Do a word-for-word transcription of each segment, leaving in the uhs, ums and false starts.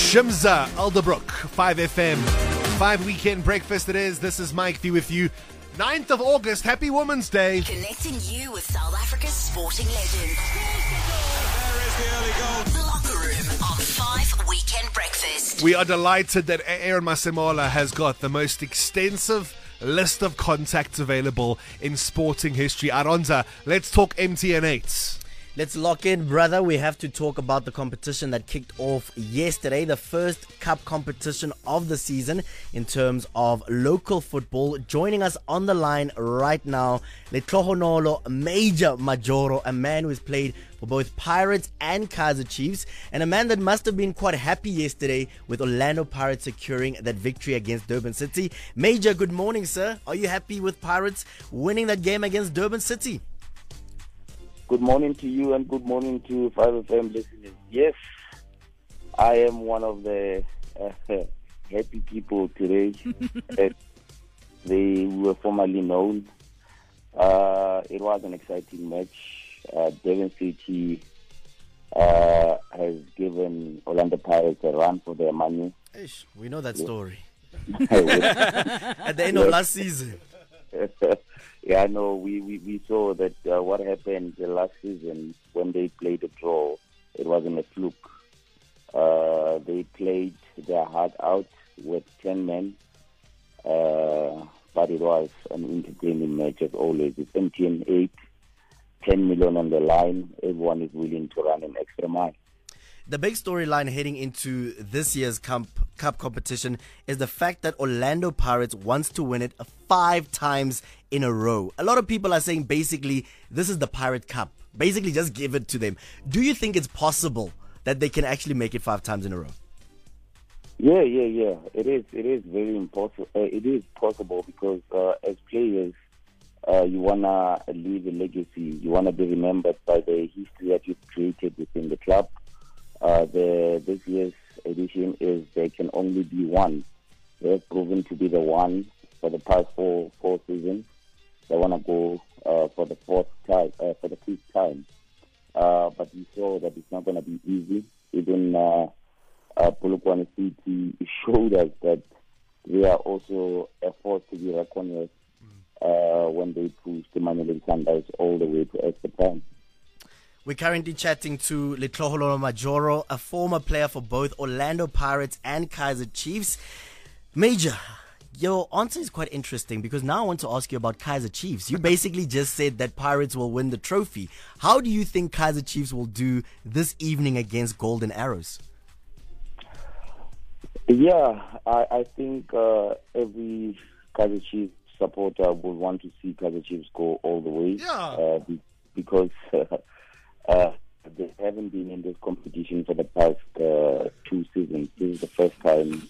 Shimza, Alderbrook, five F M, five Weekend Breakfast it is. This is Mike V with you. ninth of August, happy Women's Day. Connecting you with South Africa's sporting legends. There is the early goal. The Locker Room on five Weekend Breakfast. We are delighted that Aaron Masemola has got the most extensive list of contacts available in sporting history. Aronza, let's talk M T N eight. Let's lock in, brother. We have to talk about the competition that kicked off yesterday, the first cup competition of the season in terms of local football. Joining us on the line right now, Letlohonolo Major Majoro, a man who has played for both Pirates and Kaizer Chiefs, and a man that must have been quite happy yesterday with Orlando Pirates securing that victory against Durban City. Major, good morning, sir. Are you happy with Pirates winning that game against Durban City? Good morning to you and good morning to five F M listeners. Yes, I am one of the uh, happy people today. They were formerly known. Uh, it was an exciting match. Uh, Durban City uh, has given Orlando Pirates a run for their money. Ish, we know that story. At the end of last season. Yeah, no, we, we, we saw that uh, what happened the last season when they played a draw, it wasn't a fluke. Uh, they played their heart out with ten men, uh, but it was an entertaining match as always. It's M T N eight, ten million on the line. Everyone is willing to run an extra mile. The big storyline heading into this year's Cup, Cup competition is the fact that Orlando Pirates wants to win it five times in a row. A lot of people are saying basically this is the Pirate Cup. Basically just give it to them. Do you think it's possible that they can actually make it five times in a row? Yeah, yeah, yeah. It is. It is very impossible. Uh, it is possible because uh, as players, uh, you wanna leave a legacy. You wanna be remembered by the history that you've created within the club. Uh, the this year's edition is there can only be one. They have proven to be the one for the past four four seasons. They want to go uh, for the fourth time, uh, for the fifth time. Uh, but we saw that it's not going to be easy. Even uh, uh, Polokwane City showed us that they are also a force to be reckoned with uh, when they pushed the Mamelodi Sundowns all the way to extra time. We're currently chatting to Letloholo Majoro, a former player for both Orlando Pirates and Kaizer Chiefs. Major, your answer is quite interesting because now I want to ask you about Kaizer Chiefs. You basically just said that Pirates will win the trophy. How do you think Kaizer Chiefs will do this evening against Golden Arrows? Yeah, I, I think uh, every Kaizer Chiefs supporter would want to see Kaizer Chiefs go all the way. Yeah. Uh, be, because... Uh, Uh, they haven't been in this competition for the past uh, two seasons. This is the first time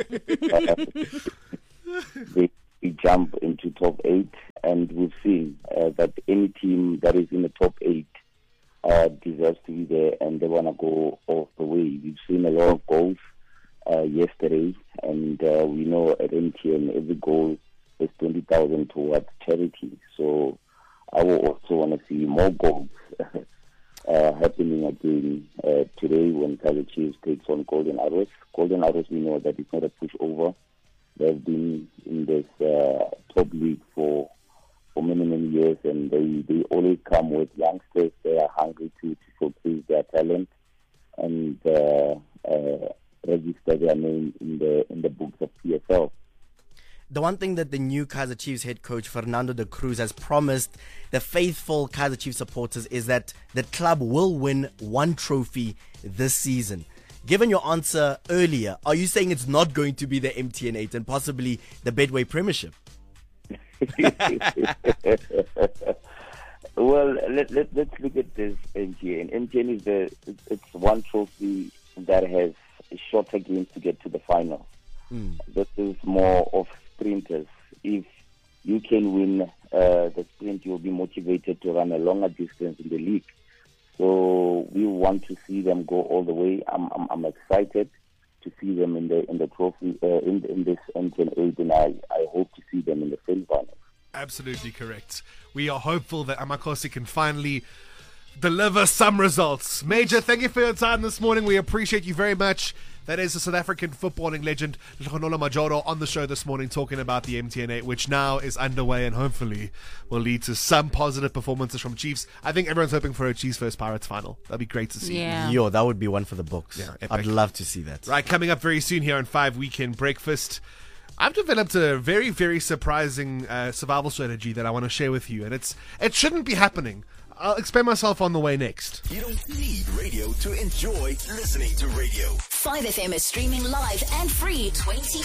uh, they, they jump into top eight, and we've seen uh, that any team that is in the top eight uh, deserves to be there, and they want to go all the way. We've seen a lot of goals uh, yesterday, and uh, we know at M T N every goal is twenty thousand towards charity. So I will also want to see more goals. Uh, happening again uh, today when Kaizer Chiefs takes on Golden Arrows. Golden Arrows, we know that it's not a pushover. They've been in this uh, top league for for many, many years, and they, they always come with youngsters. They are hungry to, to showcase their talent and uh, uh, register their name in the in the books of P S L. The one thing that the new Kaizer Chiefs head coach Fernando de Cruz has promised the faithful Kaizer Chiefs supporters is that the club will win one trophy this season. Given your answer earlier, are you saying it's not going to be the M T N eight and possibly the Betway Premiership? Well, let, let, let's look at this M T N. M T N is the it's, it's one trophy that has shorter games to get to the final. Mm. This is more of sprinters. If you can win uh, the sprint, you'll be motivated to run a longer distance in the league. So we want to see them go all the way. I'm I'm, I'm excited to see them in the in the trophy uh, in in this M T N eight, and I, I hope to see them in the semi-finals. Absolutely correct. We are hopeful that Amakosi can finally deliver some results. Major, thank you for your time this morning. We appreciate you very much. That is the South African footballing legend Lekgonolo Majoro on the show this morning talking about the M T N eight, which now is underway and hopefully will lead to some positive performances from Chiefs. I think everyone's hoping for a Chiefs versus Pirates final. That'd be great to see. Yeah. Yo, that would be one for the books. Yeah, epic. I'd love to see that. Right, coming up very soon here on Five Weekend Breakfast, I've developed a very, very surprising uh, survival strategy that I want to share with you, and it's it shouldn't be happening. I'll explain myself on the way next. You don't need radio to enjoy listening to radio. five F M is streaming live and free twenty-four